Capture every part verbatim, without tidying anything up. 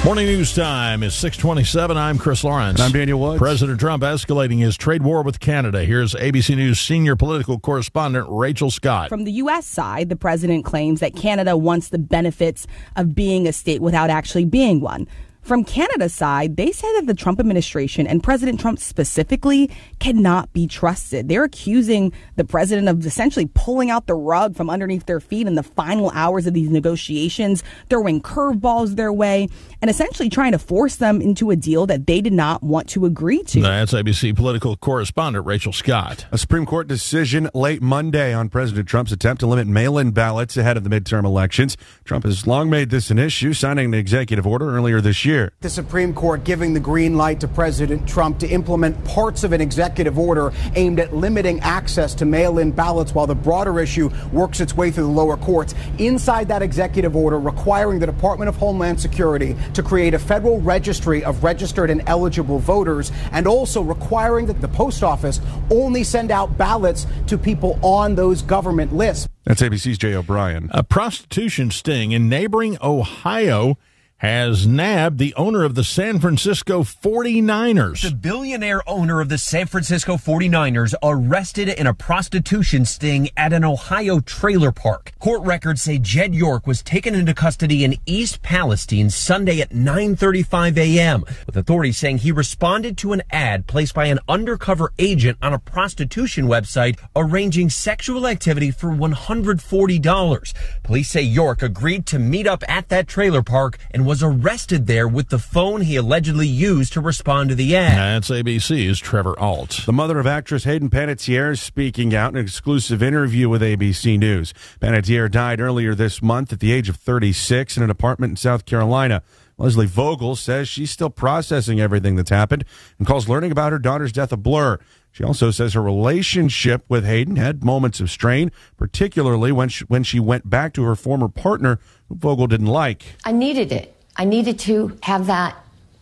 Morning news time is six twenty-seven. I'm Chris Lawrence. And I'm Daniel Woods. President Trump escalating his trade war with Canada. Here's A B C News senior political correspondent Rachel Scott. From the U S side, the president claims that Canada wants the benefits of being a state without actually being one. From Canada's side, they say that the Trump administration and President Trump specifically cannot be trusted. They're accusing the president of essentially pulling out the rug from underneath their feet in the final hours of these negotiations, throwing curveballs their way, and essentially trying to force them into a deal that they did not want to agree to. That's A B C political correspondent Rachel Scott. A Supreme Court decision late Monday on President Trump's attempt to limit mail-in ballots ahead of the midterm elections. Trump has long made this an issue, signing an executive order earlier this year. The Supreme Court giving the green light to President Trump to implement parts of an executive order aimed at limiting access to mail-in ballots while the broader issue works its way through the lower courts. Inside that executive order requiring the Department of Homeland Security to create a federal registry of registered and eligible voters, and also requiring that the post office only send out ballots to people on those government lists. That's A B C's Jay O'Brien. A prostitution sting in neighboring Ohio has nabbed the owner of the San Francisco forty-niners. The billionaire owner of the San Francisco forty-niners arrested in a prostitution sting at an Ohio trailer park. Court records say Jed York was taken into custody in East Palestine Sunday at nine thirty-five a.m., with authorities saying he responded to an ad placed by an undercover agent on a prostitution website arranging sexual activity for one hundred forty dollars. Police say York agreed to meet up at that trailer park and was arrested there with the phone he allegedly used to respond to the ad. That's A B C's Trevor Alt. The mother of actress Hayden Panettiere is speaking out in an exclusive interview with A B C News. Panettiere died earlier this month at the age of thirty-six in an apartment in South Carolina. Leslie Vogel says she's still processing everything that's happened and calls learning about her daughter's death a blur. She also says her relationship with Hayden had moments of strain, particularly when she, when she went back to her former partner, who Vogel didn't like. I needed it. I needed to have that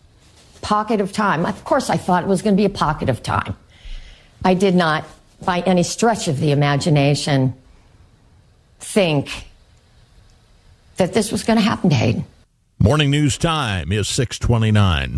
pocket of time. Of course, I thought it was going to be a pocket of time. I did not, by any stretch of the imagination, think that this was going to happen to Hayden. Morning news time is six twenty-nine.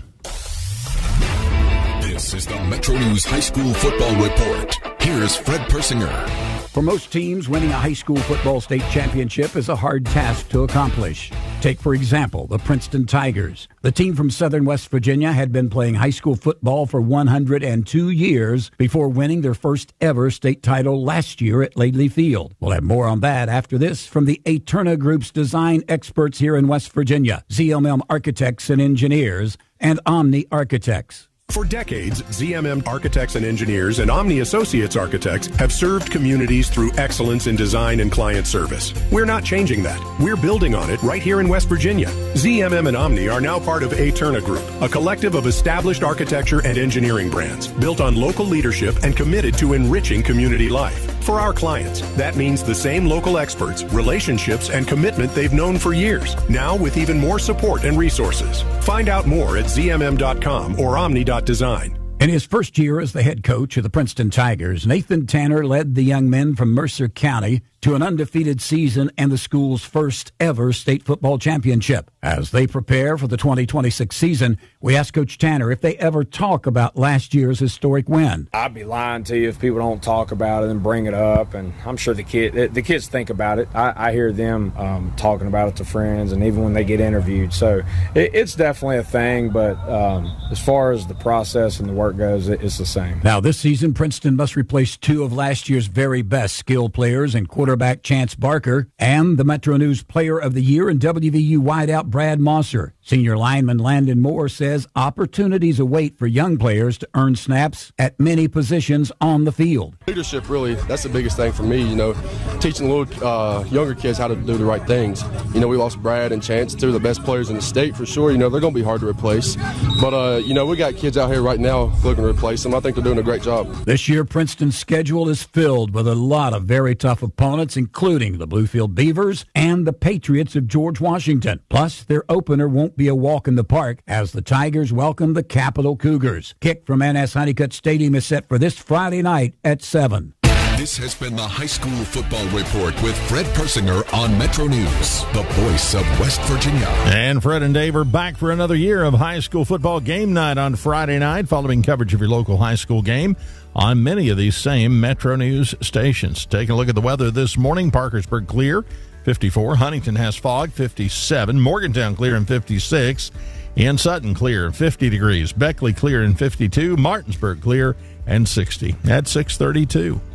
This is the Metro News High School Football Report. Here's Fred Persinger. For most teams, winning a high school football state championship is a hard task to accomplish. Take, for example, the Princeton Tigers. The team from southern West Virginia had been playing high school football for one hundred two years before winning their first ever state title last year at Laidley Field. We'll have more on that after this from the Aeterna Group's design experts here in West Virginia, Z M M Architects and Engineers, and Omni Architects. For decades, Z M M Architects and Engineers and Omni Associates Architects have served communities through excellence in design and client service. We're not changing that. We're building on it right here in West Virginia. Z M M and Omni are now part of Aeterna Group, a collective of established architecture and engineering brands built on local leadership and committed to enriching community life. For our clients, that means the same local experts, relationships, and commitment they've known for years, now with even more support and resources. Find out more at z m m dot com or omni dot design. In his first year as the head coach of the Princeton Tigers, Nathan Tanner led the young men from Mercer County to an undefeated season and the school's first ever state football championship. As they prepare for the twenty twenty-six season, we asked Coach Tanner if they ever talk about last year's historic win. I'd be lying to you if people don't talk about it and bring it up, and I'm sure the kid, the kids think about it. I, I hear them um, talking about it to friends, and even when they get interviewed. So it, it's definitely a thing, but um, as far as the process and the work goes, it, it's the same. Now this season, Princeton must replace two of last year's very best skilled players in quarterback Chance Barker and the Metro News Player of the Year and W V U wideout Brad Mosser. Senior lineman Landon Moore says opportunities await for young players to earn snaps at many positions on the field. Leadership, really, that's the biggest thing for me, you know, teaching little uh, younger kids how to do the right things. You know, we lost Brad and Chance, two of the best players in the state for sure. You know, they're going to be hard to replace. But, uh, you know, we got kids out here right now looking to replace them. I think they're doing a great job. This year, Princeton's schedule is filled with a lot of very tough opponents, including the Bluefield Beavers and the Patriots of George Washington. Plus, their opener won't be a walk in the park as the Tigers welcome the Capital Cougars. Kick from N S Honeycutt Stadium is set for this Friday night at seven. This has been the High School Football Report with Fred Persinger on Metro News, the voice of West Virginia. And Fred and Dave are back for another year of high school football game night on Friday night, following coverage of your local high school game on many of these same Metro News stations. Taking a look at the weather this morning, Parkersburg clear, fifty-four. Huntington has fog, fifty-seven. Morgantown clear and fifty-six. In Sutton clear, fifty degrees. Beckley clear and fifty-two. Martinsburg clear and sixty at six thirty-two.